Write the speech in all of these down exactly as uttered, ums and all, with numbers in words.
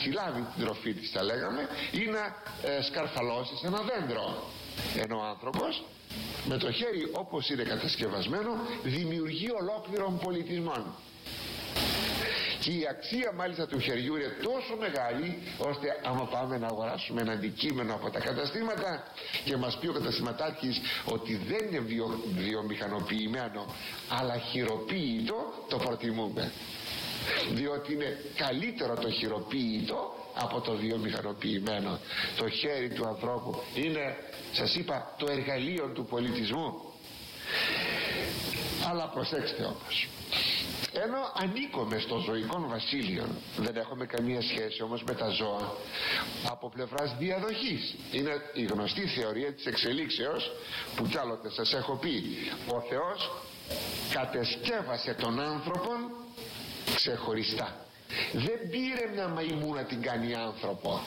συλλάβει την τροφή της, θα λέγαμε, ή να ε, σκαρφαλώσει σε ένα δέντρο. Ενώ ο άνθρωπος με το χέρι όπως είναι κατασκευασμένο δημιουργεί ολόκληρων πολιτισμών. Και η αξία μάλιστα του χεριού είναι τόσο μεγάλη, ώστε άμα πάμε να αγοράσουμε ένα αντικείμενο από τα καταστήματα και μας πει ο καταστηματάρχης ότι δεν είναι βιο, βιομηχανοποιημένο αλλά χειροποίητο, το προτιμούμε, διότι είναι καλύτερο το χειροποίητο από το βιομηχανοποιημένο. Το χέρι του ανθρώπου είναι, σας είπα, το εργαλείο του πολιτισμού. Αλλά προσέξτε όμως, ενώ ανήκουμε στο ζωικό βασίλειο, δεν έχουμε καμία σχέση όμως με τα ζώα από πλευράς διαδοχής. Είναι η γνωστή θεωρία της εξελίξεως που κι άλλοτε σας έχω πει. Ο Θεός κατεσκεύασε τον άνθρωπον ξεχωριστά. Δεν πήρε μια μαϊμού να την κάνει άνθρωπο.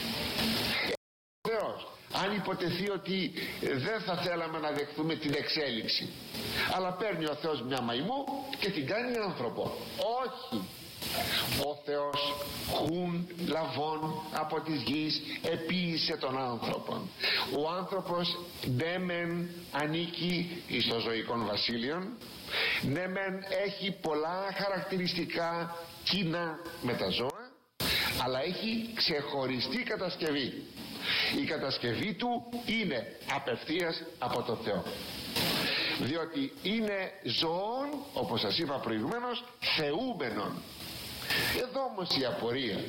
Ο Θεός, αν υποτεθεί ότι δεν θα θέλαμε να δεχθούμε την εξέλιξη, αλλά παίρνει ο Θεός μια μαϊμού και την κάνει άνθρωπο. Όχι, ο Θεός χουν λαβών από της γης επίησε τον άνθρωπον. Ο άνθρωπος ναι μεν ανήκει εις το ζωικών βασίλειον, ναι μεν έχει πολλά χαρακτηριστικά κοινά με τα ζώα, αλλά έχει ξεχωριστή κατασκευή. Η κατασκευή του είναι απευθείας από το Θεό, διότι είναι ζωών, όπως σας είπα προηγουμένως, θεούμενων. Εδώ όμως η απορία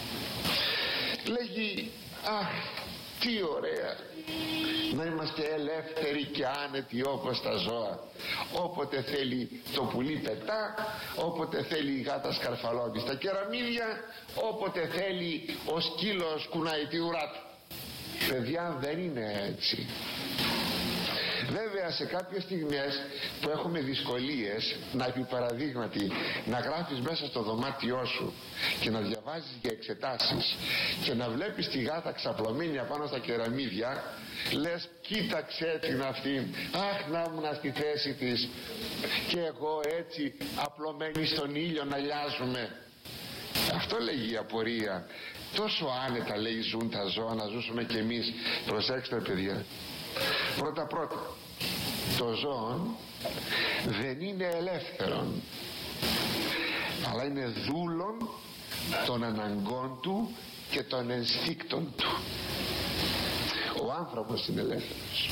λέγει, αχ, τι ωραία να είμαστε ελεύθεροι και άνετοι όπως τα ζώα. Όποτε θέλει το πουλί πετά, όποτε θέλει η γάτα σκαρφαλώνει στα κεραμίδια, όποτε θέλει ο σκύλος κουνάει τη ουρά του. Παιδιά, δεν είναι έτσι. Βέβαια σε κάποιες στιγμές που έχουμε δυσκολίες, να επί παραδείγματι να γράφεις μέσα στο δωμάτιό σου και να διαβάζεις για εξετάσεις και να βλέπεις τη γάτα ξαπλωμένη απάνω στα κεραμίδια, λες κοίταξε την αυτήν, αχ να ήμουν στη θέση της και εγώ έτσι απλωμένη στον ήλιο να λιάζουμε. Αυτό λέγει η απορία. Τόσο άνετα λέει ζουν τα ζώα, να ζούσουμε κι εμείς. Προσέξτε παιδιά, πρώτα πρώτα το ζώο δεν είναι ελεύθερον, αλλά είναι δούλον των αναγκών του και των ενστίκτων του. Ο άνθρωπος είναι ελεύθερος.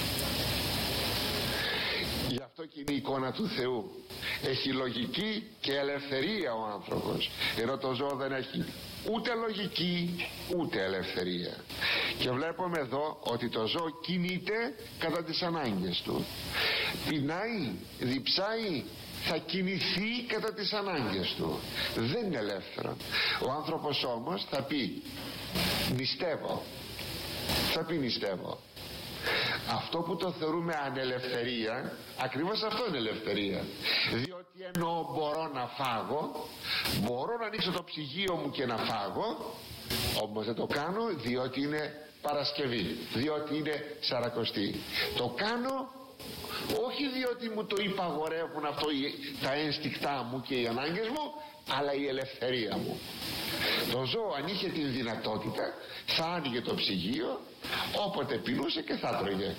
Γι' αυτό και είναι η εικόνα του Θεού. Έχει λογική και ελευθερία ο άνθρωπος, ενώ το ζώο δεν έχει ούτε λογική ούτε ελευθερία. Και βλέπουμε εδώ ότι το ζώο κινείται κατά τις ανάγκες του. Πεινάει, διψάει, θα κινηθεί κατά τις ανάγκες του. Δεν είναι ελεύθερο. Ο άνθρωπος όμως θα πει νηστεύω, θα πει νηστεύω. Αυτό που το θεωρούμε ανελευθερία, ακριβώς αυτό είναι ελευθερία. Διότι ενώ μπορώ να φάγω, μπορώ να ανοίξω το ψυγείο μου και να φάγω, όμως δεν το κάνω διότι είναι Παρασκευή, διότι είναι Σαρακοστή. Το κάνω όχι διότι μου το υπαγορεύουν αυτό τα ένστικτά μου και οι ανάγκες μου, αλλά η ελευθερία μου. Το ζώο αν είχε την δυνατότητα θα άνοιγε το ψυγείο όποτε πεινούσε και θα τρώγε.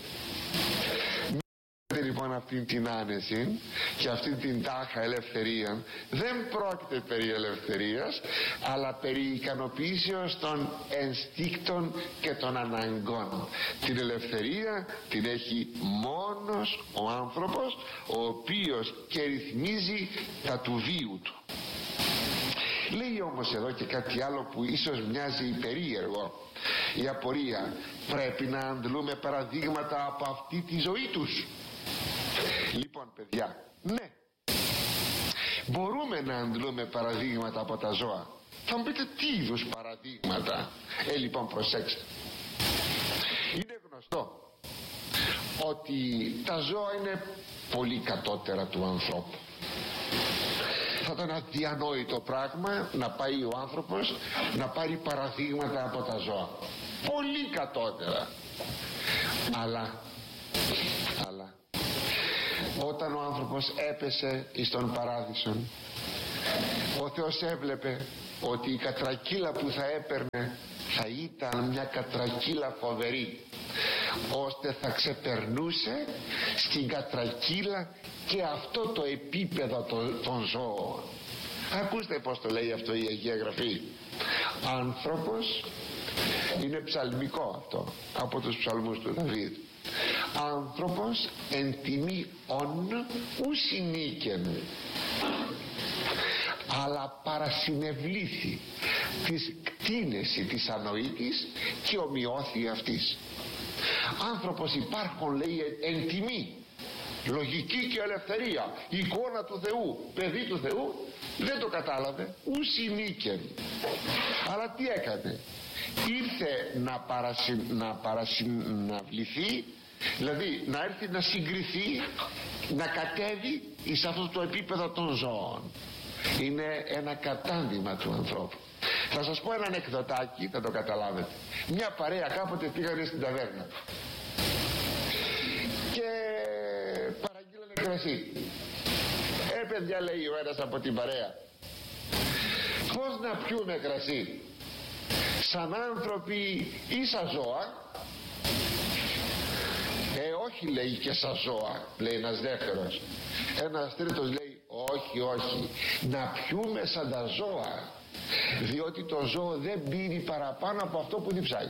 Μην λοιπόν αυτήν την άνεση και αυτήν την τάχα ελευθερία. Δεν πρόκειται περί ελευθερίας, αλλά περί ικανοποιήσεως των ενστίκτων και των αναγκών. Την ελευθερία την έχει μόνος ο άνθρωπος, ο οποίος και ρυθμίζει τα του βίου του. Λέει όμως εδώ και κάτι άλλο που ίσως μοιάζει περίεργο. Η απορία, πρέπει να αντλούμε παραδείγματα από αυτή τη ζωή τους? Λοιπόν παιδιά, ναι, μπορούμε να αντλούμε παραδείγματα από τα ζώα. Θα μου πείτε τι είδους παραδείγματα? Ε λοιπόν προσέξτε, είναι γνωστό ότι τα ζώα είναι πολύ κατώτερα του ανθρώπου. Θα ήταν αδιανόητο πράγμα να πάει ο άνθρωπος να πάρει παραδείγματα από τα ζώα. Πολύ κατώτερα. Αλλά, αλλά όταν ο άνθρωπος έπεσε εις τον παράδεισον, ο Θεός έβλεπε ότι η κατρακύλα που θα έπαιρνε θα ήταν μια κατρακύλα φοβερή, ώστε θα ξεπερνούσε στην κατρακύλα και αυτό το επίπεδο των, των ζώων. Ακούστε πως το λέει αυτό η Αγία Γραφή. Άνθρωπος, είναι ψαλμικό αυτό, από τους ψαλμούς του Δαβίδ. Άνθρωπος εν τιμή ον ουσινίκεν, αλλά παρασυνευλήθη της κτίνεση της ανοήτης και ομοιώθη αυτής. Άνθρωπος υπάρχον, λέει, εν τιμή, λογική και ελευθερία, εικόνα του Θεού, παιδί του Θεού, δεν το κατάλαβε, ουσινίκεν. Αλλά τι έκανε? Ήρθε να, παρασυ... να παρασυναυληθεί, δηλαδή να έρθει να συγκριθεί, να κατέβει εις αυτό το επίπεδο των ζώων. Είναι ένα κατάντημα του ανθρώπου. Θα σας πω ένα ανεκδοτάκι, θα το καταλάβετε. Μια παρέα κάποτε πήγανε στην ταβέρνα και παραγγείλανε κρασί. Ε παιδιά, λέει ο ένας από την παρέα, πώς να πιούμε κρασί, σαν άνθρωποι ή σαν ζώα? Ε όχι, λέει, και σαν ζώα, λέει ένας δεύτερος. Ένας τρίτος λέει, όχι, όχι, να πιούμε σαν τα ζώα, διότι το ζώο δεν πίνει παραπάνω από αυτό που διψάει.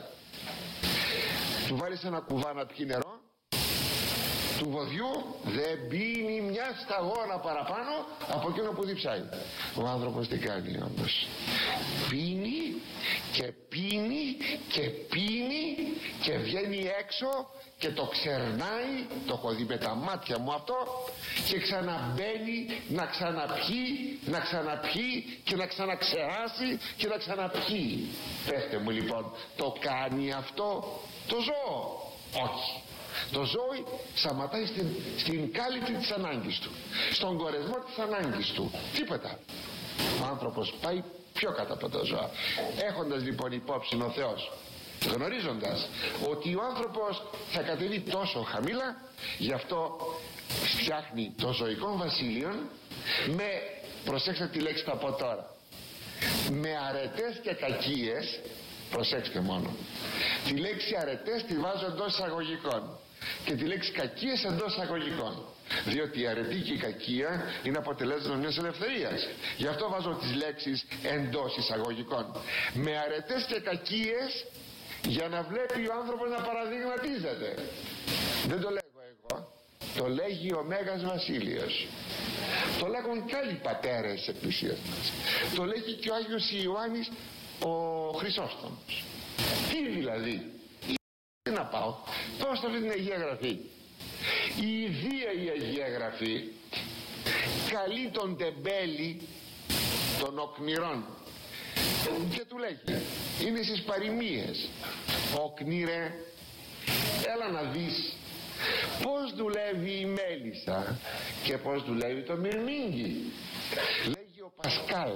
Του βάλεις ένα κουβά να πιει νερό, του βοδιού δεν πίνει μια σταγόνα παραπάνω από εκείνο που διψάει. Ο άνθρωπος τι κάνει όμως? Πίνει και πίνει και πίνει και βγαίνει έξω και το ξερνάει, το έχω δει με τα μάτια μου αυτό, και ξαναμπαίνει να ξαναπιεί, να ξαναπιεί και να ξαναξεράσει και να ξαναπιεί. Πέστε μου λοιπόν, το κάνει αυτό το ζώο? Όχι. Το ζώο σταματάει στην, στην κάλυψη της ανάγκης του, στον κορεσμό της ανάγκης του, τίποτα. Ο άνθρωπος πάει πιο κάτω από τα ζώα. Έχοντας λοιπόν υπόψη ο Θεός, γνωρίζοντας ότι ο άνθρωπος θα κατεβεί τόσο χαμηλά, γι' αυτό φτιάχνει το ζωικό βασίλειο με, προσέξτε τη λέξη θα πω τώρα, με αρετές και κακίες. Προσέξτε μόνο, τη λέξη αρετές τη βάζω εντός εισαγωγικών και τη λέξη κακίες εντός εισαγωγικών, διότι η αρετή και η κακία είναι αποτελέσματα μιας ελευθερίας. Γι' αυτό βάζω τις λέξεις εντός εισαγωγικών. Με αρετές και κακίες, για να βλέπει ο άνθρωπος να παραδειγματίζεται. Δεν το λέγω εγώ, το λέγει ο Μέγας Βασίλειος, το λέγουν και άλλοι πατέρες της Εκκλησίας μας, το λέγει και ο Άγιος Ιωάννης ο Χρυσόστομος. Τι δηλαδή? Τι να πάω, πάω σε αυτή την Αγία Γραφή. Η Ιδία η Αγία Γραφή καλεί τον τεμπέλη των οκνηρών και του λέγει, είναι στις παροιμίες, «Οκνήρε, έλα να δεις πως δουλεύει η μέλισσα και πως δουλεύει το μυρμήγκι». Λέγει ο Πασκάλ.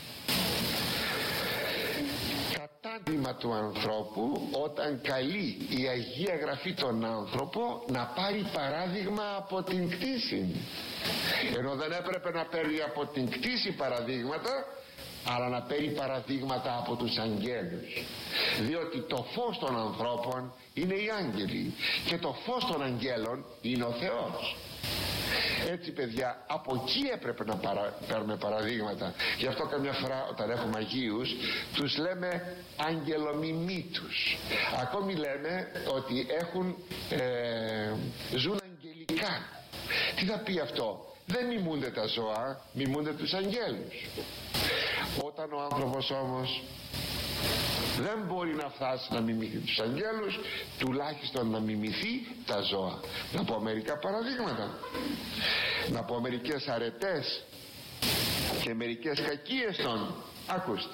Κατάντημα του ανθρώπου όταν καλεί η Αγία Γραφή τον άνθρωπο να πάρει παράδειγμα από την κτήση, ενώ δεν έπρεπε να παίρνει από την κτήση παραδείγματα, αλλά να παίρνει παραδείγματα από τους αγγέλους, διότι το φως των ανθρώπων είναι οι άγγελοι και το φως των αγγέλων είναι ο Θεός. Έτσι παιδιά, από εκεί έπρεπε να παρα... παίρνουμε παραδείγματα. Γι' αυτό καμιά φορά όταν έχουμε Αγίους τους λέμε αγγελομιμήτους. Ακόμη λέμε ότι έχουν ε, ζουν αγγελικά. Τι θα πει αυτό? Δεν μιμούνται τα ζώα, μιμούνται τους αγγέλους. Όταν ο άνθρωπος όμως δεν μπορεί να φτάσει να μιμηθεί τους αγγέλους, τουλάχιστον να μιμηθεί τα ζώα. Να πω μερικά παραδείγματα, να πω μερικές αρετές και μερικές κακίες των. Ακούστε,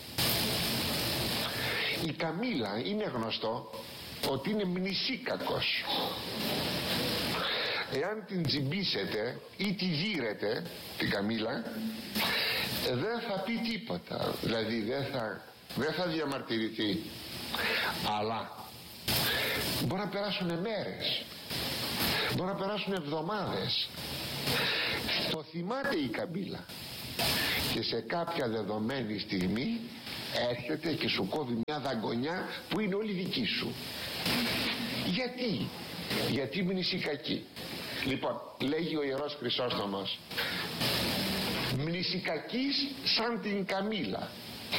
η καμήλα είναι γνωστό ότι είναι μνησίκακος. Εάν την τσιμπήσετε ή τη δείρετε την καμήλα, δεν θα πει τίποτα, δηλαδή δεν θα δεν θα διαμαρτυρηθεί, αλλά μπορεί να περάσουν μέρες, μπορεί να περάσουν εβδομάδες, το θυμάται η καμήλα και σε κάποια δεδομένη στιγμή έρχεται και σου κόβει μια δαγκονιά που είναι όλη δική σου. Γιατί? Γιατί μνησί κακή. Λοιπόν, λέγει ο Ιερός Χρυσόστομος, μνησικακής σαν την καμήλα.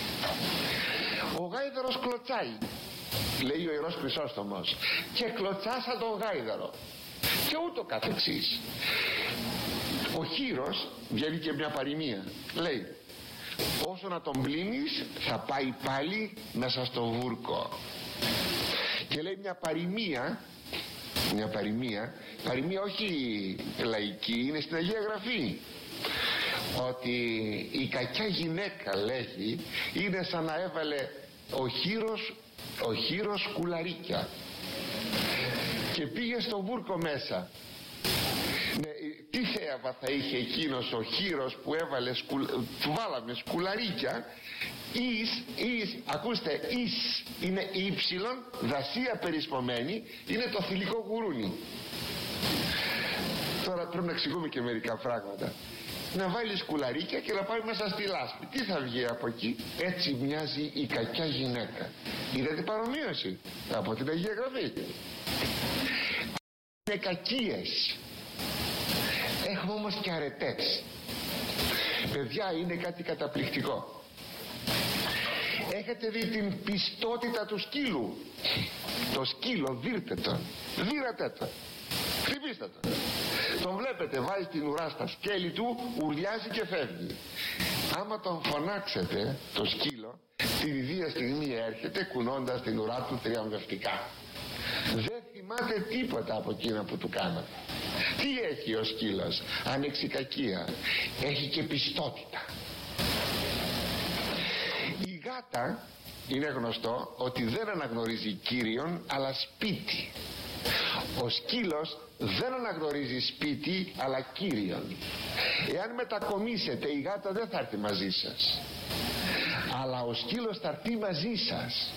Ο γάιδαρος κλωτσάει, λέει ο Ιερός Χρυσόστομος, και κλωτσά σαν τον γάιδαρο, και ούτω καθεξής. Ο χείρος, βγαίνει και μια παροιμία, λέει, όσο να τον πλύνεις θα πάει πάλι μέσα στο βούρκο. Και λέει μια παροιμία, μια παροιμία, παροιμία όχι λαϊκή, είναι στην Αγία Γραφή, ότι η κακιά γυναίκα, λέγει, είναι σαν να έβαλε ο χείρος, ο χείρος κουλαρίκια και πήγε στο βούρκο μέσα. Ναι, τι θέαμα θα είχε εκείνος ο χείρος που έβαλε, σκουλ, του βάλαμε σκουλαρίκια, εις, εις, ακούστε, εις είναι ύψιλον, δασία περισπομένη, είναι το θηλυκό γουρούνι. Τώρα πρέπει να εξηγούμε και μερικά πράγματα. Να βάλει σκουλαρίκια και να πάει μέσα στη λάσπη. Τι θα βγει από εκεί? Έτσι μοιάζει η κακιά γυναίκα. Είδατε παρομοίωση από την Αγία Γραφή? Είναι κακίες. Έχουμε όμως και αρετές. Παιδιά, είναι κάτι καταπληκτικό. Έχετε δει την πιστότητα του σκύλου? Το σκύλο, δείτε τον, δίρατε τον, χτυπήστε τον. Τον βλέπετε, βάζει την ουρά στα σκέλη του, ουρλιάζει και φεύγει. Άμα τον φωνάξετε το σκύλο, την ίδια στιγμή έρχεται κουνώντας την ουρά του τριαμβευτικά. Δεν θυμάται τίποτα από εκείνα που του κάνατε. Τι έχει ο σκύλος? Ανεξικακία. Έχει και πιστότητα. Η γάτα είναι γνωστό ότι δεν αναγνωρίζει κύριον αλλά σπίτι. Ο σκύλος δεν αναγνωρίζει σπίτι αλλά κύριον. Εάν μετακομίσετε, η γάτα δεν θα έρθει μαζί σας, αλλά ο σκύλος θα έρθει μαζί σας.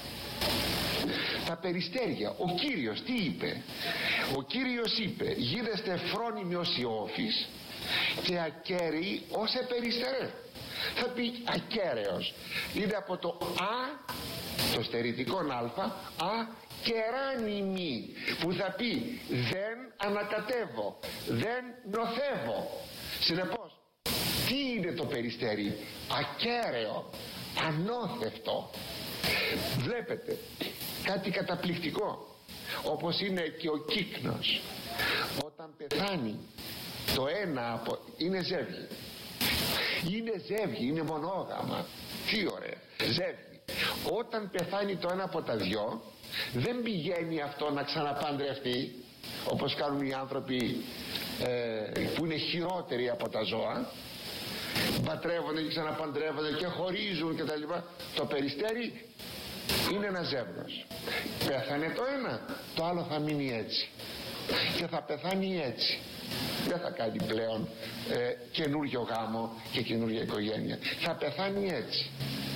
Τα περιστέρια, ο Κύριος τι είπε? Ο Κύριος είπε, γίνεστε φρόνιμοι ως οι όφης και ακέραιοι ως επεριστερέ. Θα πει ακέραιος, είναι από το α, το στερητικό α, α κεράνιμη, που θα πει δεν ανακατεύω, δεν νοθεύω. Συνεπώς, τι είναι το περιστέρι? Ακέραιο, ανώθευτο. Βλέπετε κάτι καταπληκτικό, όπως είναι και ο κύκνος. Όταν πεθάνει το ένα από... είναι ζεύγη, είναι ζεύγη, είναι μονόγαμα. Τι ωραία, ζεύγη. Όταν πεθάνει το ένα από τα δυο, δεν πηγαίνει αυτό να ξαναπαντρευτεί, όπως κάνουν οι άνθρωποι ε, που είναι χειρότεροι από τα ζώα. Πατρεύονται και ξαναπαντρεύονται και χωρίζουν και τα λοιπά. Το περιστέρι είναι ένα ζεύγος. Πέθανε το ένα, το άλλο θα μείνει έτσι και θα πεθάνει έτσι. Δεν θα κάνει πλέον ε, καινούριο γάμο και καινούργια οικογένεια. Θα πεθάνει έτσι.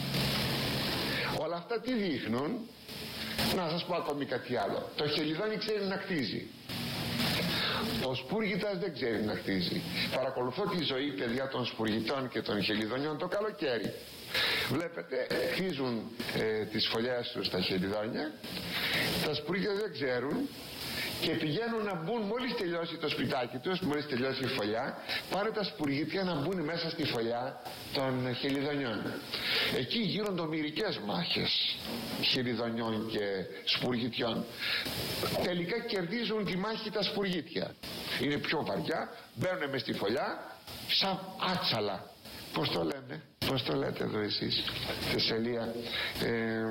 Όλα αυτά τι δείχνουν? Να σας πω ακόμη κάτι άλλο. Το χελιδόνι ξέρει να χτίζει, ο σπουργητάς δεν ξέρει να χτίζει. Παρακολουθώ τη ζωή, παιδιά, των σπουργητών και των χελιδονιών το καλοκαίρι. Βλέπετε, χτίζουν ε, τις φωλιές τους στα χελιδόνια. Τα σπουργητά δεν ξέρουν και πηγαίνουν να μπουν, μόλις τελειώσει το σπιτάκι τους, μόλις τελειώσει η φωλιά, πάνε τα σπουργίτια να μπουν μέσα στη φωλιά των χελιδονιών. Εκεί γίνονται ομηρικές μάχες χελιδονιών και σπουργιτιών. Τελικά κερδίζουν τη μάχη τα σπουργίτια. Είναι πιο βαριά, μπαίνουν μες στη φωλιά σαν άτσαλα. Πώς το λέμε, πώς το λέτε εδώ εσείς, Θεσσαλία? ε,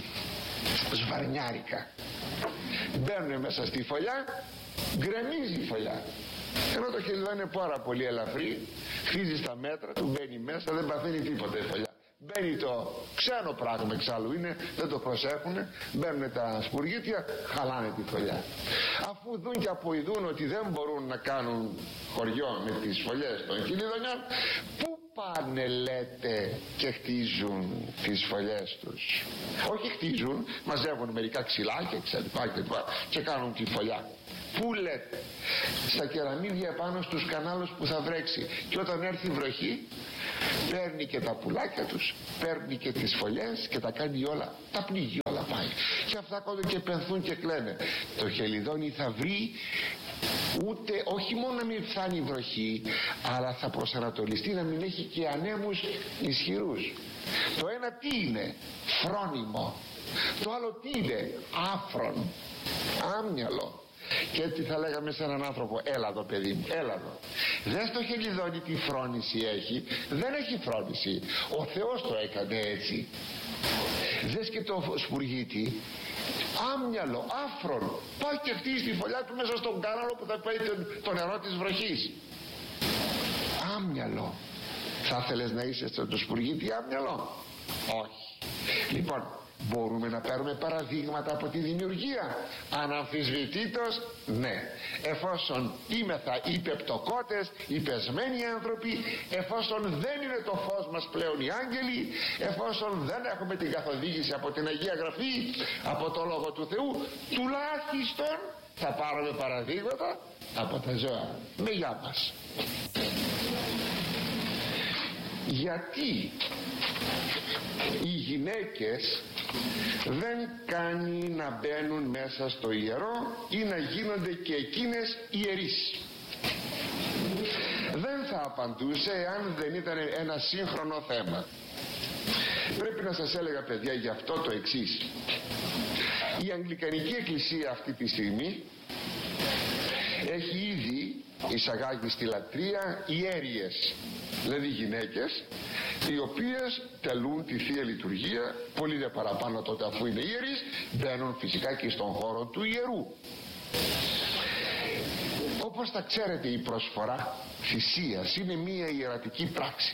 σβαρνιάρικα. Μπαίνουν μέσα στη φωλιά, γκρεμίζει η φωλιά. Ενώ το χελιδόνι είναι πάρα πολύ ελαφρύ, χτίζει στα μέτρα του, μπαίνει μέσα, δεν παθαίνει τίποτα η φωλιά. Μπαίνει το ξένο πράγμα εξάλλου είναι, δεν το προσέχουν, μπαίνουν τα σπουργίτια, χαλάνε τη φωλιά. Αφού δουν και αποειδούν ότι δεν μπορούν να κάνουν χωριό με τις φωλιές των χελιδονιών, πού πάνε, λέτε, και χτίζουν τις φωλιές τους? Όχι χτίζουν, μαζεύουν μερικά ξυλάκια και, και, και κάνουν τη φωλιά. Πού, λέτε? Στα κεραμίδια πάνω στους κανάλους που θα βρέξει, και όταν έρθει η βροχή παίρνει και τα πουλάκια τους, παίρνει και τις φωλιές και τα κάνει όλα, τα πνίγει όλα, πάει. Και αυτά κόντω και πενθούν και κλαίνε. Το χελιδόνι θα βρει, ούτε, όχι μόνο να μην φθάνει η βροχή, αλλά θα προσανατολιστεί να μην έχει και ανέμους ισχυρούς. Το ένα τι είναι? Φρόνιμο. Το άλλο τι είναι? Άφρον, άμυαλο. Και έτσι θα λέγαμε σε έναν άνθρωπο, έλα εδώ παιδί μου, έλα εδώ. Δες το χελιδόνι τι φρόνηση έχει. Δεν έχει φρόνηση, ο Θεός το έκανε έτσι. Δες και το σπουργίτι, άμυαλο, άφρον, πάει και χτίζει τη φωλιά του μέσα στον κάναλο που θα πάει το νερό της βροχής. Άμυαλο. Θα ήθελες να είσαι στο σπουργίτι άμυαλο? Όχι. Λοιπόν, μπορούμε να παίρνουμε παραδείγματα από τη δημιουργία? Αναμφισβητήτως ναι. Εφόσον είμεθα οι πεπτοκότες, οι πεσμένοι άνθρωποι, εφόσον δεν είναι το φως μας πλέον οι άγγελοι, εφόσον δεν έχουμε την καθοδήγηση από την Αγία Γραφή, από το Λόγο του Θεού, τουλάχιστον θα πάρουμε παραδείγματα από τα ζώα. Με γεια μας. Γιατί οι γυναίκες δεν κάνει να μπαίνουν μέσα στο ιερό ή να γίνονται και εκείνες ιερείς? Δεν θα απαντούσε εάν δεν ήταν ένα σύγχρονο θέμα. Πρέπει να σας έλεγα, παιδιά, γι' αυτό το εξής. Η Αγγλικανική Εκκλησία αυτή τη στιγμή έχει ήδη εισαγάγει στη λατρεία ιέριες, δηλαδή γυναίκες οι οποίες τελούν τη Θεία Λειτουργία, πολύ δε παραπάνω τότε, αφού είναι ιερείς, μπαίνουν φυσικά και στον χώρο του ιερού. Όπως τα ξέρετε, η προσφορά θυσίας είναι μία ιερατική πράξη.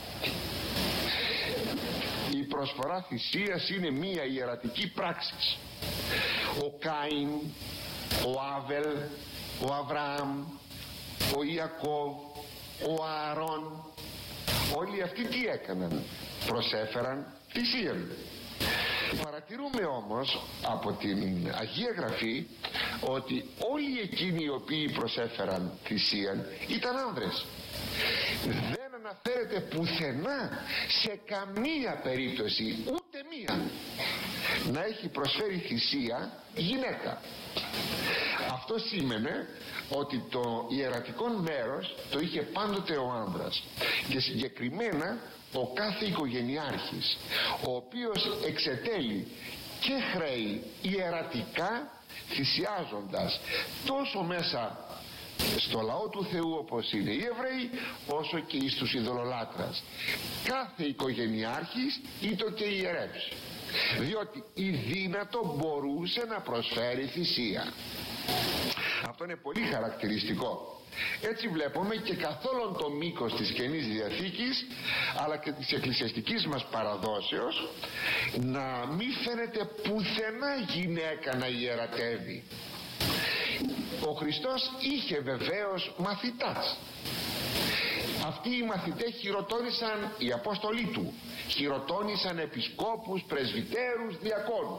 Η προσφορά θυσίας είναι μία ιερατική πράξη. Ο Κάιν, ο Άβελ, ο Αβραάμ, ο Ιακώβ, ο Ααρών, όλοι αυτοί τι έκαναν? Προσέφεραν θυσίαν. Παρατηρούμε όμως από την Αγία Γραφή ότι όλοι εκείνοι οι οποίοι προσέφεραν θυσίαν ήταν άνδρες. Δεν αναφέρεται πουθενά σε καμία περίπτωση, ούτε μία, να έχει προσφέρει θυσία γυναίκα. Αυτό σήμαινε ότι το ιερατικό μέρος το είχε πάντοτε ο άνδρας, και συγκεκριμένα ο κάθε οικογενειάρχης, ο οποίος εξετέλει και χρέη ιερατικά, θυσιάζοντας τόσο μέσα στο λαό του Θεού όπως είναι οι Εβραίοι, όσο και εις τους ειδωλολάτρας. Κάθε οικογενειάρχης ήταν και ιερεύς, διότι η δύνατο μπορούσε να προσφέρει θυσία. Αυτό είναι πολύ χαρακτηριστικό. Έτσι βλέπουμε και καθ' όλον το μήκος της Καινής Διαθήκης, αλλά και της εκκλησιαστικής μας παραδόσεως, να μην φαίνεται πουθενά γυναίκα να ιερατεύει. Ο Χριστός είχε βεβαίως μαθητάς. Αυτοί οι μαθητές χειροτώνησαν, οι Απόστολοι του χειροτώνησαν επισκόπους, πρεσβυτέρους, διακόνους.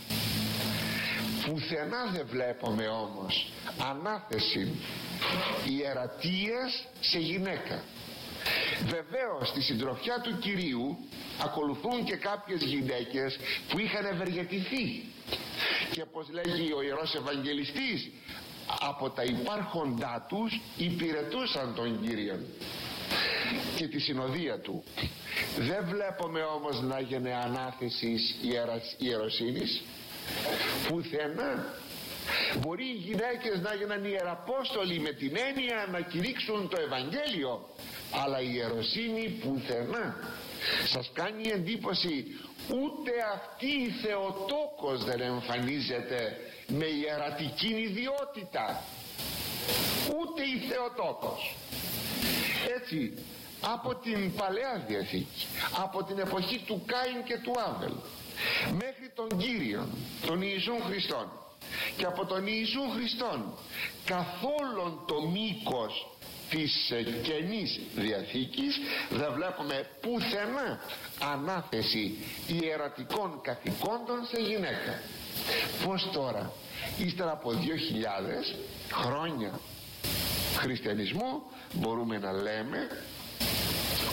Πουθενά δεν βλέπουμε όμως ανάθεση ιερατείας σε γυναίκα. Βεβαίως στη συντροφιά του Κυρίου ακολουθούν και κάποιες γυναίκες που είχαν ευεργετηθεί, και όπως λέγει ο Ιερός Ευαγγελιστής, από τα υπάρχοντά τους υπηρετούσαν τον Κύριον και τη συνοδεία του. Δεν βλέπουμε όμως να έγινε ανάθεση ιεροσύνης πουθενά. Μπορεί οι γυναίκες να γίναν ιεραπόστολοι με την έννοια να κηρύξουν το Ευαγγέλιο, αλλά η ιεροσύνη πουθενά. Σας κάνει εντύπωση ούτε αυτή η Θεοτόκος δεν εμφανίζεται με ιερατική ιδιότητα, ούτε η Θεοτόκος. Έτσι από την Παλαιά Διαθήκη, από την εποχή του Κάιν και του Άβελ, μέχρι τον Κύριον, τον Ιησούν Χριστόν, και από τον Ιησούν Χριστόν καθ' όλον το μήκος της Καινής Διαθήκης δεν βλέπουμε πουθενά ανάθεση ιερατικών καθηκόντων σε γυναίκα. Πως τώρα, ύστερα από δύο χιλιάδες χρόνια χριστιανισμού, μπορούμε να λέμε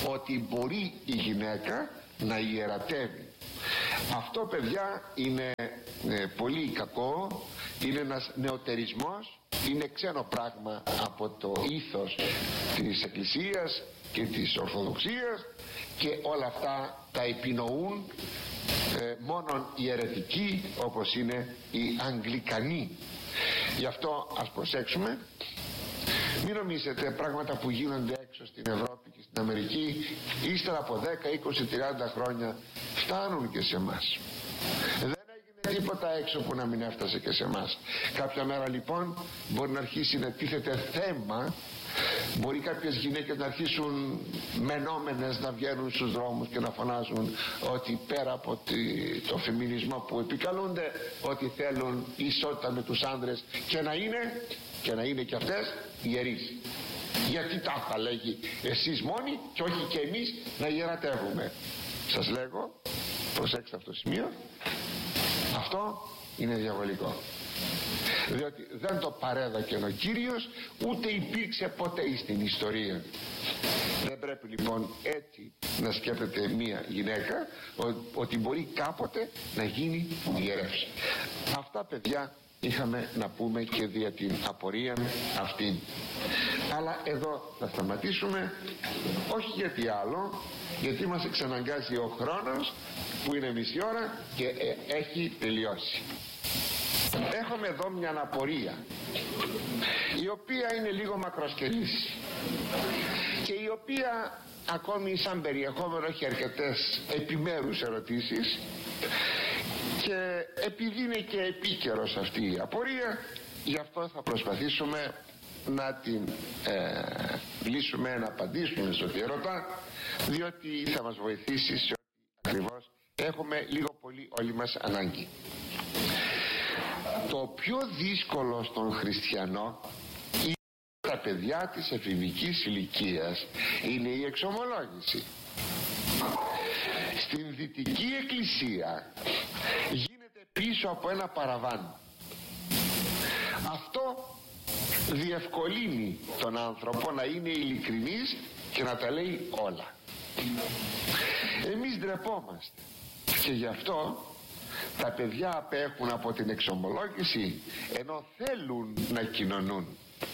ότι μπορεί η γυναίκα να ιερατεύει. Αυτό, παιδιά, είναι ε, πολύ κακό, είναι ένας νεωτερισμός, είναι ξένο πράγμα από το ήθος της Εκκλησίας και της Ορθοδοξίας, και όλα αυτά τα επινοούν ε, μόνον οι αιρετικοί, όπως είναι οι Αγγλικανοί. Γι' αυτό ας προσέξουμε, μην νομίζετε πράγματα που γίνονται έξω στην Ευρώπη και στην Αμερική ύστερα από δέκα, είκοσι, τριάντα χρόνια φτάνουν και σε εμάς. Δεν έγινε τίποτα έξω που να μην έφτασε και σε εμάς. Κάποια μέρα λοιπόν μπορεί να αρχίσει να τίθεται θέμα, μπορεί κάποιες γυναίκες να αρχίσουν μενόμενες να βγαίνουν στους δρόμους και να φωνάζουν ότι πέρα από το φεμινισμό που επικαλούνται, ότι θέλουν ισότητα με τους άνδρες, και να είναι και να είναι και αυτές ιερείς. Γιατί τα θα λέγει εσείς μόνοι και όχι και εμείς να ιερατεύουμε? Σας λέγω, προσέξτε αυτό το σημείο, αυτό είναι διαβολικό, διότι δεν το παρέδωκε ο Κύριος, ούτε υπήρξε ποτέ στην ιστορία. Δεν πρέπει λοιπόν έτσι να σκέφτεται μία γυναίκα, ότι μπορεί κάποτε να γίνει ιερεύς. Αυτά, παιδιά, είχαμε να πούμε και δια την απορία αυτή. Αλλά εδώ θα σταματήσουμε, όχι γιατί άλλο, γιατί μας εξαναγκάζει ο χρόνος που είναι μισή ώρα και ε, έχει τελειώσει. Έχουμε εδώ μια απορία, η οποία είναι λίγο μακροσκελής και η οποία ακόμη σαν περιεχόμενο έχει αρκετές επιμέρους ερωτήσεις, και επειδή είναι και επίκαιρος αυτή η απορία, γι' αυτό θα προσπαθήσουμε να την ε, λύσουμε, να απαντήσουμε στο τι ερωτά, διότι θα μας βοηθήσει σε ό,τι ακριβώς έχουμε λίγο πολύ όλοι μας ανάγκη. Το πιο δύσκολο στον χριστιανό είναι τα παιδιά της εφηβικής ηλικίας, είναι η εξομολόγηση. Στην Δυτική Εκκλησία γίνεται πίσω από ένα παραβάν. Αυτό διευκολύνει τον άνθρωπο να είναι ειλικρινής και να τα λέει όλα. Εμείς ντρεπόμαστε και γι' αυτό τα παιδιά απέχουν από την εξομολόγηση, ενώ θέλουν να κοινωνούν.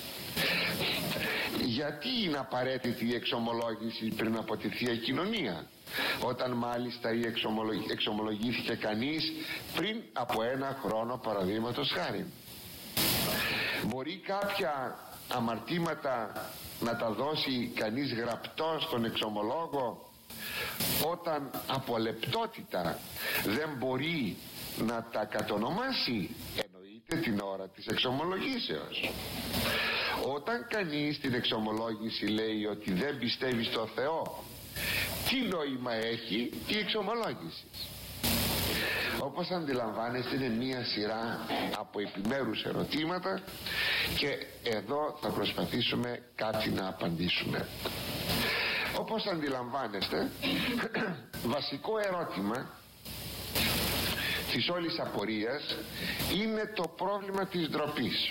Γιατί είναι απαραίτητη η εξομολόγηση πριν από τη Θεία Κοινωνία, όταν μάλιστα η εξομολογ... εξομολογήθηκε κανείς πριν από ένα χρόνο, παραδείγματος χάρη? Μπορεί κάποια αμαρτήματα να τα δώσει κανείς γραπτό στον εξομολόγο, όταν από λεπτότητα δεν μπορεί να τα κατονομάσει? Εννοείται την ώρα της εξομολογήσεως. Όταν κανείς στην εξομολόγηση λέει ότι δεν πιστεύει στο Θεό, τι νόημα έχει η εξομολόγηση? Όπως αντιλαμβάνεστε, είναι μία σειρά από επιμέρους ερωτήματα και εδώ θα προσπαθήσουμε κάτι να απαντήσουμε. Όπως αντιλαμβάνεστε, βασικό ερώτημα της όλης απορίας είναι το πρόβλημα της ντροπής.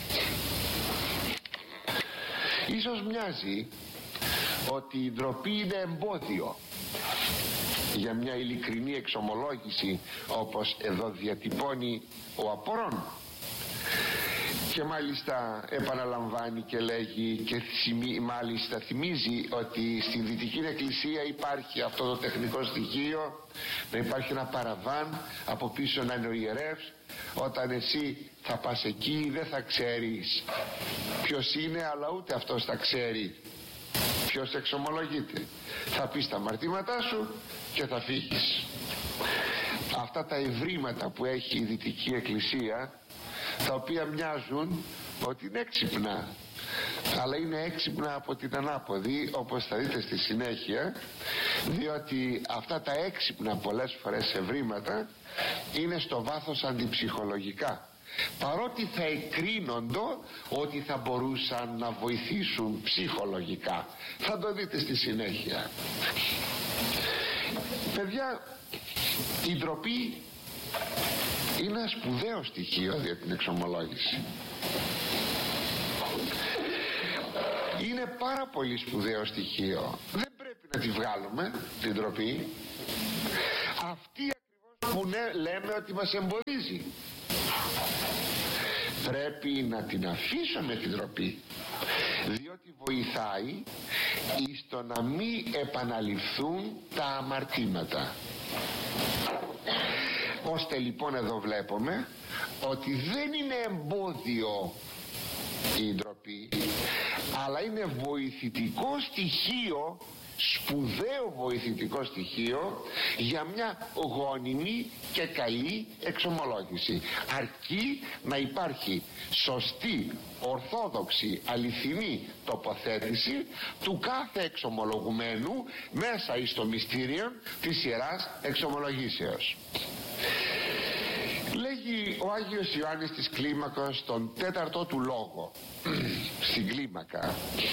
Ίσως μοιάζει ότι η ντροπή είναι εμπόδιο για μια ειλικρινή εξομολόγηση, όπως εδώ διατυπώνει ο απορών, και μάλιστα επαναλαμβάνει και λέγει και θυμί, μάλιστα θυμίζει ότι στη Δυτική Εκκλησία υπάρχει αυτό το τεχνικό στοιχείο, να υπάρχει ένα παραβάν, από πίσω να είναι ο ιερεύς. Όταν εσύ θα πας εκεί δεν θα ξέρεις ποιος είναι, αλλά ούτε αυτός θα ξέρει ποιος εξομολογείται. Θα πεις τα αμαρτήματά σου και θα φύγεις. Αυτά τα ευρήματα που έχει η Δυτική Εκκλησία, τα οποία μοιάζουν ότι είναι έξυπνα, αλλά είναι έξυπνα από την ανάποδη, όπως θα δείτε στη συνέχεια, διότι αυτά τα έξυπνα πολλές φορές ευρήματα είναι στο βάθος αντιψυχολογικά, παρότι θα εκρίνονται ότι θα μπορούσαν να βοηθήσουν ψυχολογικά. Θα το δείτε στη συνέχεια. Παιδιά, η ντροπή είναι ένα σπουδαίο στοιχείο για την εξομολόγηση. Είναι πάρα πολύ σπουδαίο στοιχείο. Δεν πρέπει να τη βγάλουμε την ντροπή, αυτή ακριβώς που ναι, λέμε ότι μας εμποδίζει. Πρέπει να την αφήσουμε την ντροπή, διότι βοηθάει εις το να μην επαναληφθούν τα αμαρτήματα. Ώστε λοιπόν εδώ βλέπουμε ότι δεν είναι εμπόδιο η ντροπή, αλλά είναι βοηθητικό στοιχείο, σπουδαίο βοηθητικό στοιχείο για μια γόνιμη και καλή εξομολόγηση, αρκεί να υπάρχει σωστή, ορθόδοξη, αληθινή τοποθέτηση του κάθε εξομολογουμένου μέσα εις το μυστήριο της Ιεράς Εξομολογήσεως. Λέγει ο Άγιος Ιωάννης της Κλίμακος στον τέταρτο του λόγο στην κλίμακα: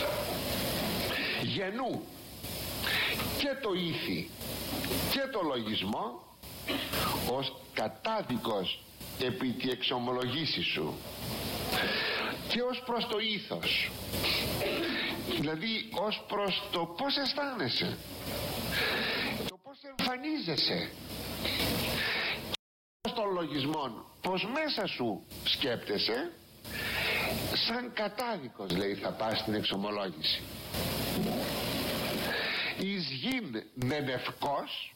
γεννού και το ήθη και το λογισμό ως κατάδικος επί τη εξομολογήση σου, και ως προς το ήθος, δηλαδή ως προς το πως αισθάνεσαι, το πως εμφανίζεσαι, των λογισμών, πως μέσα σου σκέπτεσαι, σαν κατάδικος, λέει, θα πας στην εξομολόγηση. Εις γην νενευκός,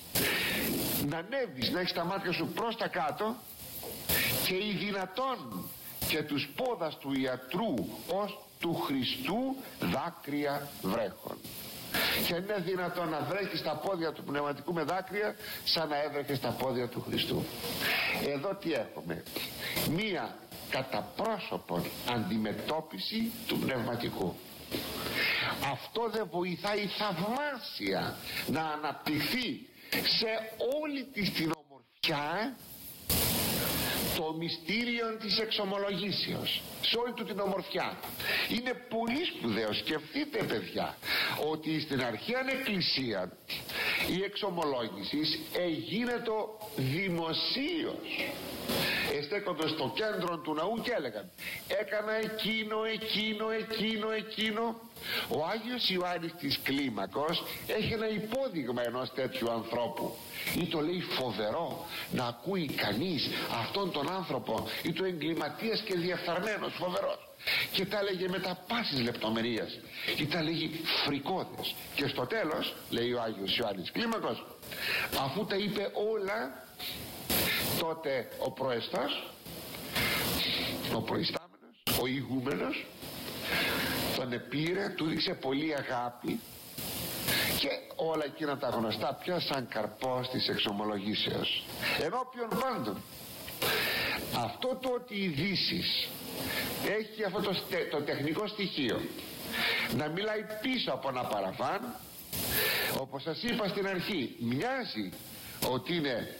να ανέβεις, να έχεις τα μάτια σου προς τα κάτω, και οι δυνατόν και τους πόδας του ιατρού ως του Χριστού δάκρυα βρέχων. Και είναι δυνατόν να βρέχεις τα πόδια του πνευματικού με δάκρυα, σαν να έβρεχες τα πόδια του Χριστού. Εδώ τι έχουμε? Μία κατά πρόσωπον αντιμετώπιση του πνευματικού. Αυτό δεν βοηθάει θαυμάσια να αναπτυχθεί σε όλη της την ομορφιά το μυστήριο της εξομολογήσεως, σε όλη του την ομορφιά. Είναι πολύ σπουδαίο. Σκεφτείτε, παιδιά, ότι στην αρχαία εκκλησία η εξομολόγηση εγίνεται δημοσίως. Εστέκοντος στο κέντρο του ναού και έλεγαν: έκανα εκείνο, εκείνο, εκείνο, εκείνο. Ο Άγιος Ιωάννης της Κλίμακος έχει ένα υπόδειγμα ενός τέτοιου ανθρώπου. Ή το λέει φοβερό να ακούει κανείς αυτόν τον άνθρωπο, ή το εγκληματίας και διεφθαρμένος, φοβερός, και τα έλεγε με τα πάσης λεπτομερίας, ή τα λέγει φρικώδες. Και στο τέλος, λέει ο Άγιος Ιωάννης Κλίμακος, αφού τα είπε όλα, τότε ο προεστός, ο προϊστάμενος, ο ηγούμενος, τον επήρε, του δείξε πολύ αγάπη, και όλα εκείνα τα γνωστά πια σαν καρπός της εξομολογήσεως. Ενώπιον πάντων, αυτό το ότι οι Δύσεις έχει αυτό το, το τεχνικό στοιχείο να μιλάει πίσω από ένα παραφάν, όπως σας είπα στην αρχή, μοιάζει ότι είναι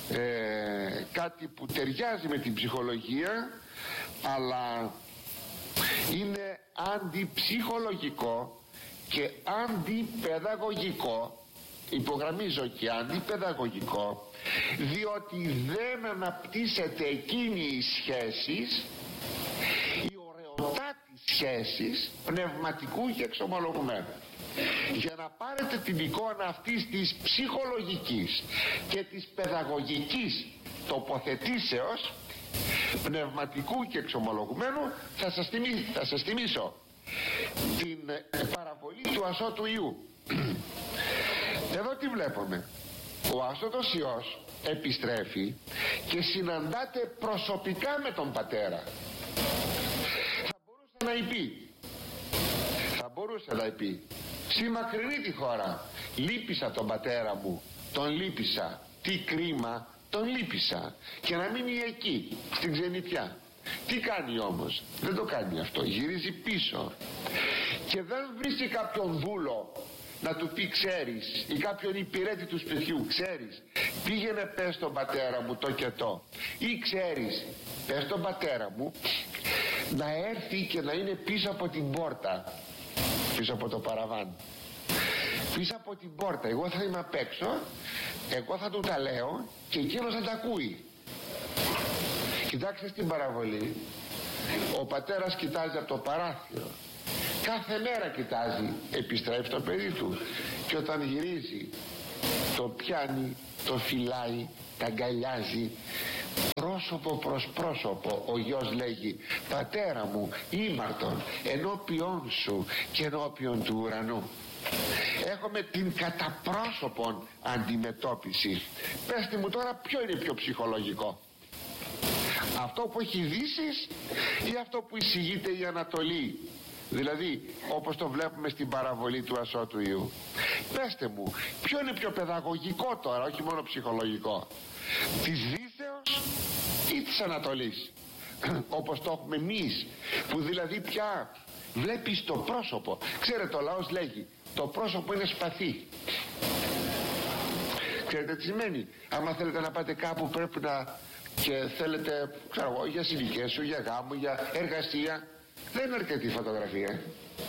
ε, κάτι που ταιριάζει με την ψυχολογία, αλλά είναι αντιψυχολογικό και αντιπαιδαγωγικό. Υπογραμμίζω και αντιπαιδαγωγικό, διότι δεν αναπτύσσεται εκείνη η σχέση, η ωραιοτάτη σχέσης πνευματικού και εξομολογουμένου. Για να πάρετε την εικόνα αυτής της ψυχολογικής και της παιδαγωγικής τοποθετήσεως πνευματικού και εξομολογουμένου, θα σας θυμίσω, θα σας θυμίσω την παραβολή του ασώτου Ιού. Εδώ τι βλέπουμε? Ο ασώτος Υιός επιστρέφει και συναντάται προσωπικά με τον πατέρα. Θα μπορούσε να είπε, θα μπορούσε να είπε, στη μακρινή τη χώρα λύπησα τον πατέρα μου, τον λύπησα, τι κρίμα, τον λύπησα, και να μείνει εκεί στην ξενιτιά. Τι κάνει όμως? Δεν το κάνει αυτό, γυρίζει πίσω και δεν βρίσκει κάποιον δούλο να του πει, ξέρεις, ή κάποιον υπηρέτη του σπιτιού, ξέρεις, πήγαινε πες στον πατέρα μου το και το, ή ξέρεις, πες στον πατέρα μου να έρθει και να είναι πίσω από την πόρτα, πίσω από το παραβάν, πίσω από την πόρτα, εγώ θα είμαι απ' έξω, εγώ θα του τα λέω και εκείνος θα τα ακούει. Κοιτάξτε στην παραβολή, ο πατέρας κοιτάζει από το παράθυρο, κάθε μέρα κοιτάζει, επιστρέφει το παιδί του και όταν γυρίζει το πιάνει, το φυλάει, τα αγκαλιάζει πρόσωπο προς πρόσωπο. Ο γιος λέγει: πατέρα μου, ήμαρτον ενώπιον σου και ενώπιον του ουρανού. Έχουμε την κατά πρόσωπον αντιμετώπιση. Πέστε μου τώρα, ποιο είναι πιο ψυχολογικό, αυτό που έχει Δύσης ή αυτό που εισηγείται η Ανατολή, δηλαδή όπως το βλέπουμε στην παραβολή του Ασώτου Ιού? Πέστε μου, ποιο είναι πιο παιδαγωγικό τώρα, όχι μόνο ψυχολογικό, της Δύσεως ή της Ανατολής, όπως το έχουμε εμείς, που δηλαδή πια βλέπεις το πρόσωπο. Ξέρετε, ο λαός λέγει το πρόσωπο είναι σπαθί. Ξέρετε τι σημαίνει? Άμα θέλετε να πάτε κάπου πρέπει να, και θέλετε, ξέρω εγώ, για συλλικές σου, για γάμο, για εργασία, δεν είναι αρκετή φωτογραφία.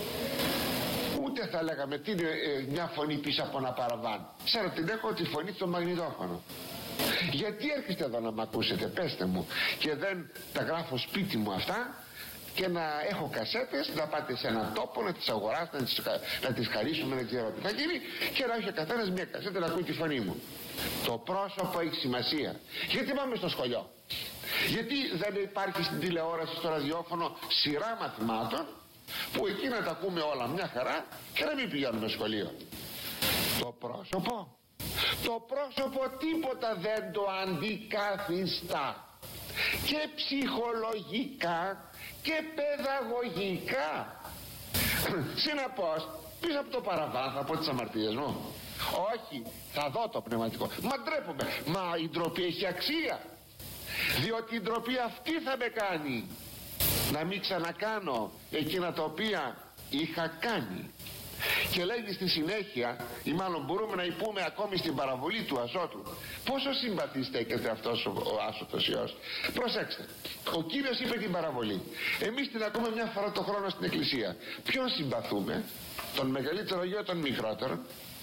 Ούτε θα λέγαμε τι είναι ε, μια φωνή πίσω από ένα παραβάν. Ξέρω την έχω, τη φωνή στο μαγνητόφωνο. Γιατί έρχεστε εδώ να μ' ακούσετε, πέστε μου, και δεν τα γράφω σπίτι μου αυτά και να έχω κασέτες, να πάτε σε έναν τόπο, να τις αγοράσετε, να τις, να τις χαρίσουμε, δεν ξέρω τι θα γίνει, και να έχει ο καθένας μια κασέτα να ακούει τη φωνή μου. Το πρόσωπο έχει σημασία. Γιατί πάμε στο σχολείο? Γιατί δεν υπάρχει στην τηλεόραση, στο ραδιόφωνο σειρά μαθημάτων που εκεί να τα ακούμε όλα μια χαρά και να μην πηγαίνουμε σχολείο? Το πρόσωπο, το πρόσωπο τίποτα δεν το αντικαθιστά, και ψυχολογικά και παιδαγωγικά. Συνεπώς, πίσω από το παραβάν θα πω τις αμαρτίες μου? Όχι, θα δω το πνευματικό. Μα ντρέπομαι. Μα η ντροπή έχει αξία, διότι η ντροπή αυτή θα με κάνει να μην ξανακάνω εκείνα τα οποία είχα κάνει. Και λέγει στη συνέχεια, ή μάλλον μπορούμε να πούμε ακόμη στην παραβολή του Αζώτου, πόσο συμπαθή στέκεται αυτός ο, ο άσωτος Υιός. Προσέξτε, ο Κύριος είπε την παραβολή, εμείς την ακούμε μια φορά το χρόνο στην εκκλησία. Ποιον συμπαθούμε? Τον μεγαλύτερο γιο, τον μικρότερο?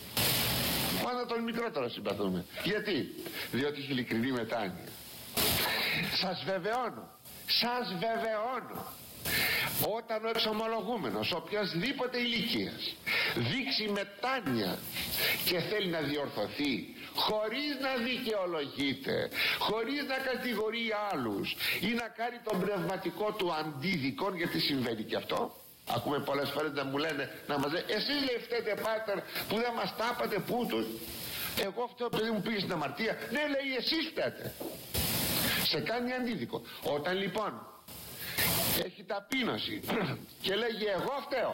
Πάντα τον μικρότερο συμπαθούμε. Γιατί? Διότι έχει ειλικρινή μετάνοια. Σας βεβαιώνω, σας βεβαιώνω, όταν ο εξομολογούμενος οποιασδήποτε ηλικίας δείξει μετάνοια και θέλει να διορθωθεί, χωρίς να δικαιολογείται, χωρίς να κατηγορεί άλλους ή να κάνει τον πνευματικό του αντίδικον, γιατί συμβαίνει και αυτό. Ακούμε πολλές φορές να μου λένε, να μας λένε, εσείς λέει φταίτε πάτερ που δεν μας τάπατε πούτους. Εγώ φταίω παιδί μου πήγε στην αμαρτία. Ναι, λέει, εσείς φταίτε. Σε κάνει αντίδικο. Όταν λοιπόν έχει ταπείνωση και λέγει εγώ φταίω,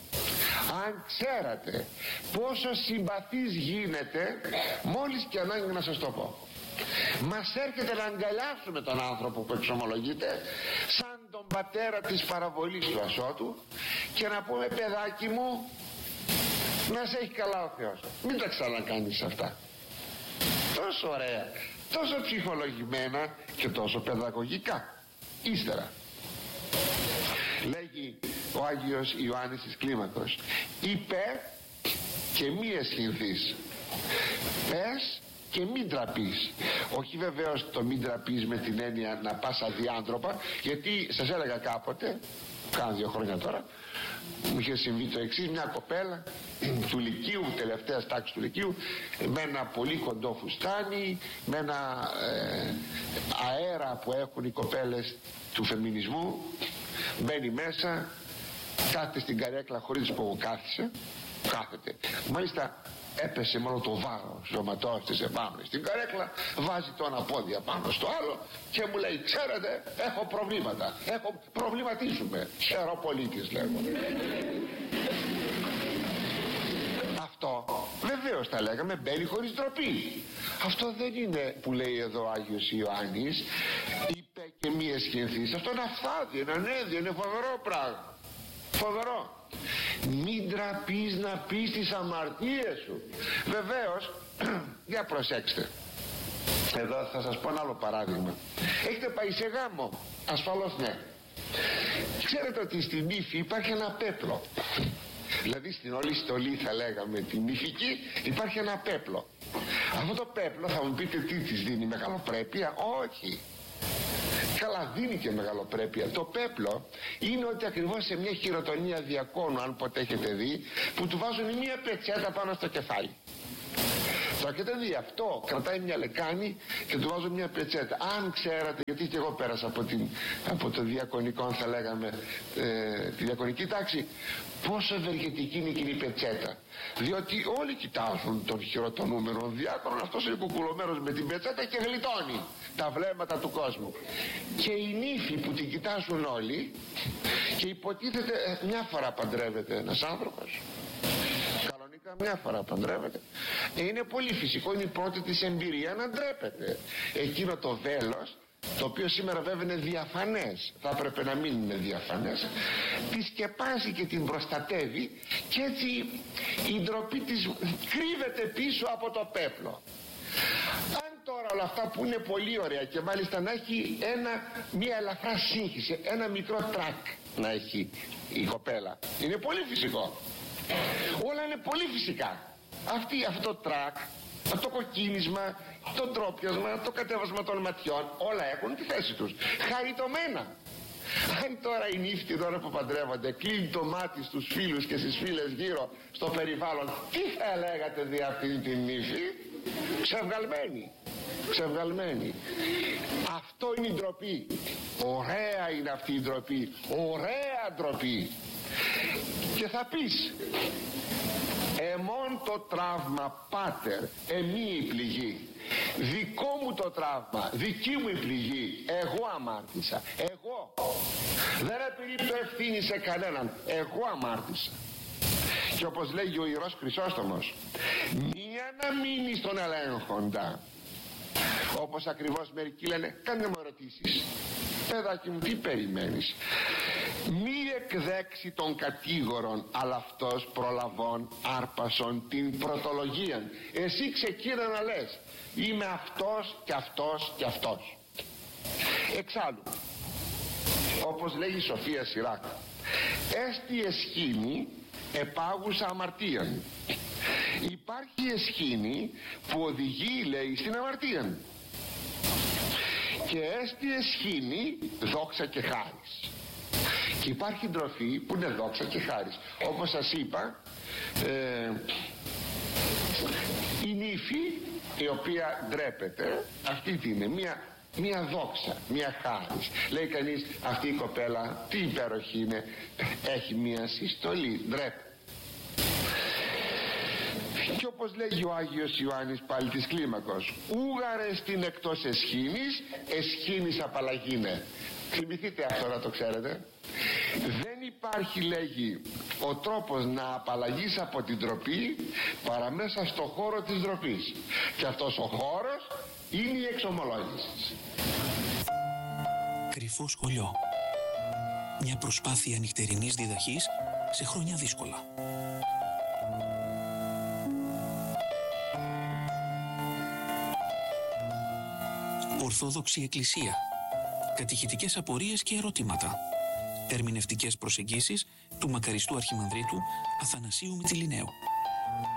αν ξέρατε πόσο συμπαθής γίνεται, μόλις και ανάγκη να σας το πω, μας έρχεται να αγκαλιάσουμε τον άνθρωπο που εξομολογείται σαν τον πατέρα της παραβολής του Ασώτου και να πούμε, παιδάκι μου, να σε έχει καλά ο Θεός, μην τα ξανακάνεις αυτά. Τόσο ωραία, τόσο ψυχολογημένα και τόσο παιδαγωγικά. Ύστερα λέγει ο Άγιος Ιωάννης της Κλίμακος, είπε και μη εσχυνθείς, πες και μην τραπείς. Όχι βεβαίως το μην τραπείς με την έννοια να πας αδιάντροπα, γιατί σας έλεγα κάποτε, κάνα δύο χρόνια τώρα, μου είχε συμβεί το εξής: μια κοπέλα του Λυκείου, τελευταίας τάξης του Λυκείου, με ένα πολύ κοντό φουστάνι, με ένα ε, αέρα που έχουν οι κοπέλες του φεμινισμού, μπαίνει μέσα, κάθεται στην καρέκλα χωρίς που κάθισε, κάθεται, μάλιστα έπεσε μόνο το βάρος ζωματός της επάνω στην καρέκλα, βάζει το ένα πόδι απάνω στο άλλο και μου λέει, ξέρετε, έχω προβλήματα, έχω προβληματίζουμε, ξέρω πολίτης, λέγω. Αυτό βεβαίως τα λέγαμε, μπαίνει χωρίς ντροπή. Αυτό δεν είναι που λέει εδώ ο Άγιος Ιωάννης, είπε και μη εσχυνθείς. Αυτό είναι αφθάδιο, είναι ανέδιο, είναι φοβερό πράγμα, φοβερό. Μην τραπείς να πεις τις αμαρτίες σου. Βεβαίως, για προσέξτε, εδώ θα σας πω ένα άλλο παράδειγμα. Έχετε πάει σε γάμο? Ασφαλώς ναι. Ξέρετε ότι στην ύφη υπάρχει ένα πέπλο, δηλαδή στην όλη στολή θα λέγαμε την ύφικη υπάρχει ένα πέπλο. Αυτό το πέπλο θα μου πείτε τι της δίνει, μεγαλοπρέπεια? Όχι. καλά, δίνει και μεγαλοπρέπεια. Το πέπλο είναι ότι ακριβώς σε μια χειροτονία διακόνου, αν ποτέ έχετε δει, που του βάζουν μια πετσέτα πάνω στο κεφάλι. Το έχετε δει αυτό? Κρατάει μια λεκάνη και του βάζουν μια πετσέτα. Αν ξέρατε, γιατί και εγώ πέρασα από, την, από το διακονικό, αν θα λέγαμε, ε, τη διακονική τάξη, πόσο ευεργετική είναι εκείνη η πετσέτα. Διότι όλοι κοιτάζουν τον χειροτονούμενο διάκονο, αυτός είναι κουκουλωμένος με την πετσέτα και γλιτώνει τα βλέμματα του κόσμου. Και η νύφη που την κοιτάζουν όλοι, και υποτίθεται ε, μια φορά παντρεύεται ένας άνθρωπος, κανονικά μια φορά παντρεύεται, είναι πολύ φυσικό, είναι η πρώτη της εμπειρία να ντρέπεται. Εκείνο το βέλος, το οποίο σήμερα βέβαια είναι διαφανές, θα έπρεπε να μην είναι διαφανές, τη σκεπάζει και την προστατεύει, και έτσι η ντροπή της κρύβεται πίσω από το πέπλο. Αν τώρα όλα αυτά που είναι πολύ ωραία, και μάλιστα να έχει ένα, μια ελαφρά σύγχυση, ένα μικρό τρακ να έχει η κοπέλα, είναι πολύ φυσικό. Όλα είναι πολύ φυσικά. Αυτή, αυτό το τρακ, το κοκκίνισμα, το τρόπιασμα, το κατέβασμα των ματιών, όλα έχουν τη θέση τους, χαριτωμένα. Αν τώρα η νύφη τώρα που παντρεύονται κλείνει το μάτι στους φίλους και στις φίλες γύρω στο περιβάλλον, τι θα λέγατε δι' αυτήν την νύφη? Ξεβγαλμένη, ξεβγαλμένη. Αυτό είναι η ντροπή. Ωραία είναι αυτή η ντροπή, ωραία ντροπή. Και θα πεις, εμόν το τραύμα πάτερ, εμή η πληγή. Δικό μου το τραύμα, δική μου η πληγή. Εγώ αμάρτησα, εγώ. Δεν επιρρύπτω ευθύνη σε κανέναν, εγώ αμάρτησα. Και όπως λέγει ο Ιερός Χρυσόστομος, μία να μείνει στον ελέγχοντα. Όπως ακριβώς μερικοί λένε, κάντε μου ερωτήσεις. Παιδάκι μου, τι περιμένεις? Μη εκδέξει των κατήγορων, αλλά αυτός προλαβών άρπασον την πρωτολογία. Εσύ ξεκίνα να λες, είμαι αυτός και αυτός και αυτός. Εξάλλου, όπως λέγει η Σοφία Σιράκ, έστι εσχήνη επάγουσα αμαρτίαν. Υπάρχει εσχήνη που οδηγεί, λέει, στην αμαρτία, και έστι εσχήνη δόξα και χάρις. Και υπάρχει ντροφή που είναι δόξα και χάρις. Όπως σας είπα, ε, η νύφη η οποία ντρέπεται, αυτή τι είναι? Μία, μία δόξα, μία χάρις. Λέει κανείς, αυτή η κοπέλα τι υπέροχη είναι, έχει μία συστολή, ντρέπεται. Και όπως λέγει ο Άγιος Ιωάννης πάλι της Κλίμακος, ούγαρε στην εκτός εσχήνης, εσχήνης απαλλαγήνε. Θυμηθείτε αυτό να το ξέρετε. Δεν υπάρχει, λέγει, ο τρόπος να απαλλαγείς από την ντροπή παρά μέσα στο χώρο της ντροπής. Και αυτός ο χώρος είναι η εξομολόγηση. Κρυφό σχολείο. Μια προσπάθεια νυχτερινής διδαχής σε χρόνια δύσκολα. Ορθόδοξη Εκκλησία. Κατηχητικές απορίες και ερωτήματα. Ερμηνευτικές προσεγγίσεις του μακαριστού Αρχιμανδρίτου Αθανασίου Μητσιληναίου.